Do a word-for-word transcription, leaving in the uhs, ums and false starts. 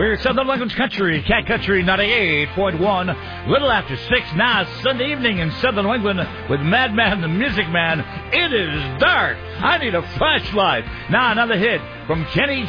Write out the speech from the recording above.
We're Southern Language Country, Cat Country ninety-eight point one. Little after six now, Sunday evening in Southern New England with Madman the Music Man. It is dark. I need a flashlight. Now another hit from Kenny